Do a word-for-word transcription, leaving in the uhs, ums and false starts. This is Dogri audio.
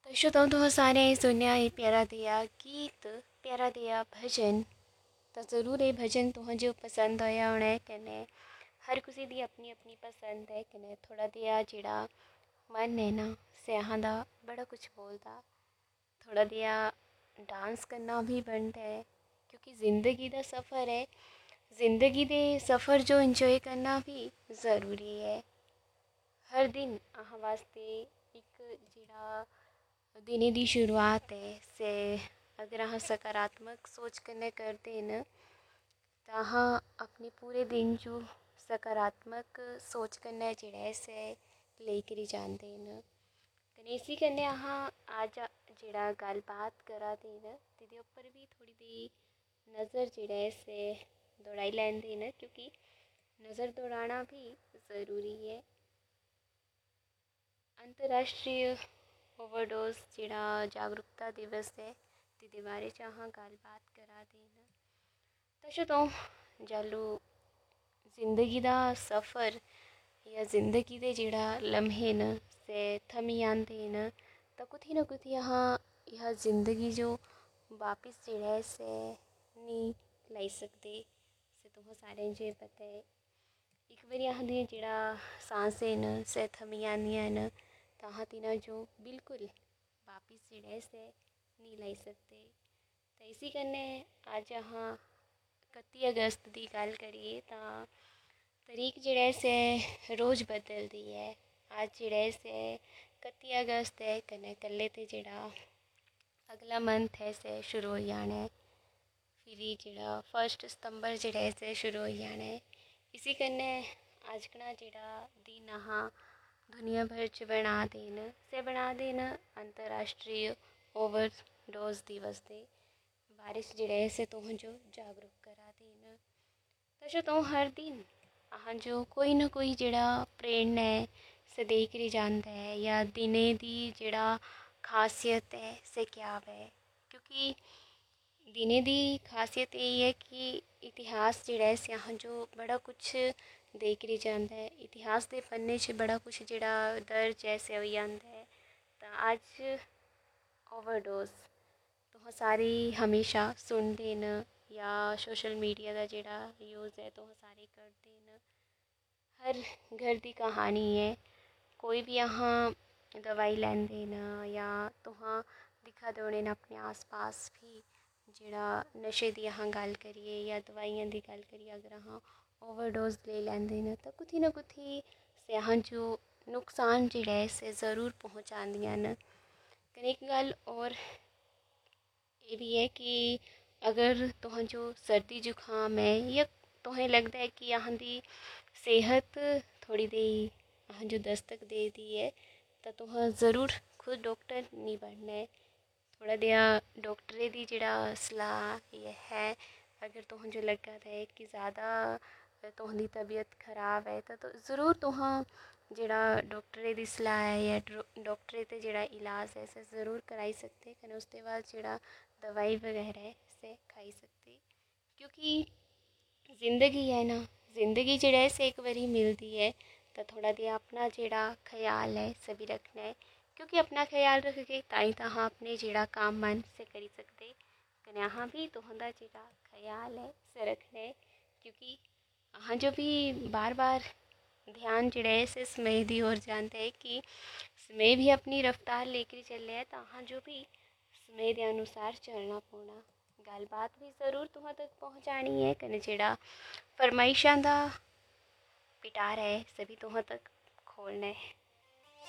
तशो तो तुम सारे सुनिया ये प्यारा दिया गीत प्यारा दिया भजन तो ज़रूर ये भजन तुह जो पसंद आया होना है कने हर किसी की अपनी अपनी पसंद है कने थोड़ा दिया जिड़ा मन है ना स्याहां दा बड़ा कुछ बोलता थोड़ा दिया डांस करना भी बनता है क्योंकि ज़िंदगी का सफ़र है। ज़िंदगी के सफ़र जो इंजॉय करना भी ज़रूरी है। हर दिन अह वास्ते एक जिड़ा दिने दी शुरुआत है से अगर अह सकारात्मक सोच कन्नै करते न तो अह अपने पूरे दिन जो सकारात्मक सोच कन्नै जेह्ड़ा ऐ से लेई करी जांदे न कन्नै इसी कन्नै अह अज्ज जेह्ड़ा गल्ल बात करा दे न तेदे उप्पर भी थोड़ी देही नज़र जेह्ड़ा ऐ से दौड़ाई लैंदे न क्योंकि नज़र दौड़ाना भी ज़रूरी है। अंतर्राष्ट्रीय ओवरडोज जेह्ड़ा जागरूकता दिवस है ते बारे च अह गल्लबात करा दे न तशो तो जालू जिंदगी का सफ़र या जिंदगी के जेह्ड़ा लम्हे न से थमी आंदे न तो कुथी ना कुथी अह यह जिंदगी जो वापस जेह्ड़ा ऐ से नहीं लाई सकदे से तुह सारें जो पता है एक बारी अह दियां जेह्ड़ा सांसें न से थमी आंदियां न तो अह तिना जो बिल्कुल वापस जेह्ड़ा ऐ से नहीं लाई सकते। तो इसी कन्नै अज्ज अह कत्ती अगस्त की गल करिए तो तरीक जेह्ड़ा ऐ से रोज़ बदलदी है। अज्ज जेह्ड़ा ऐ से कत्ती अगस्त है कन्नै कल्लै ते जेह्ड़ा अगला मंथ है से शुरू होई जाना है फिरी जेह्ड़ा फर्स्ट सितंबर जेह्ड़ा ऐ से शुरू होई जाना है। इसी कन्नै अज्जकल जेह्ड़ा दिन अह दुनिया भर च बना दे न से बना दे न अंतर्राष्ट्रीय ओवरडोज दिवस दे बारे च जेह्ड़ा ऐ से तुह जो जागरूक करा दे न तशो तो हर दिन अह जो कोई ना कोई जेह्ड़ा प्रेरणा है से देई करी जांदा है या दिने दी जेह्ड़ा खासियत है से क्या है क्योंकि दिने दी खासियत यही है कि इतिहास जेह्ड़ा ऐ से अह जो बड़ा कुछ देई करी जांदा है इतिहास दे पन्ने च बड़ा कुछ जेह्ड़ा दर्ज है से होई जांदा है। तो अज्ज ओवरडोज तुह सारे हमेशा सुनदे न या सोशल मीडिया का जेह्ड़ा यूज़ है तुह सारे करदे न हर घर की कहानी है कोई भी अह दवाई लैंदे न या तुह दिक्खा दे होने न अपने आस पास भी जेह्ड़ा नशे की अह गल्ल करिए या दवाइयां की गल्ल करिए अगर अह ओवरडोज ले लैंदे न तो कुथी ना कुथी से अह जो नुकसान जेह्ड़ा ऐ से ज़रूर पहुँचांदियां न। कन्नै एक गल्ल और ये भी है कि अगर तुह जो सर्दी जुकाम है या तुहें लगता है कि अह दी सेहत थोड़ी देही अह जो दस्तक दे दी है तो तुह ज़रूर खुद डॉक्टर नहीं बनना है थोड़ा देहा डॉक्टरे दी जेह्ड़ा सलाह ये है अगर तुह जो लग्गा दा है कि ज़्यादा तुं'दी तबीयत खराब है तो, तो ज़रूर तुह जेह्ड़ा डॉक्टरे दी सलाह है या डॉक्टरे ते जेह्ड़ा इलाज है से ज़रूर कराई सकते कन्नै उसके बाद जेह्ड़ा दवाई वगैरह है से खाई सकते क्योंकि ज़िंदगी है ना ज़िंदगी जेह्ड़ा है से एक बारी मिलती है तो थोड़ा देहा अपना जेह्ड़ा ख्याल है सभी रखना है क्योंकि अपना ख्याल रखगे ताई तुह अपने जेह्ड़ा कम्म मन से करी सकदे कन्नै अह भी तुं'दा जेह्ड़ा ख्याल है से रखना है क्योंकि अह जो भी बार बार ध्यान जेह्ड़ा है से समय दी ओर जांदा है कि समय भी अपनी रफ्तार लेकर चले है तो अह जो भी समय के अनुसार चलना पौना गलबात भी ज़रूर तुहां तक पहुँचानी है कन्नै जेह्ड़ा फरमाइशां दा पिटारा है सभी तुहां तक खोलना है।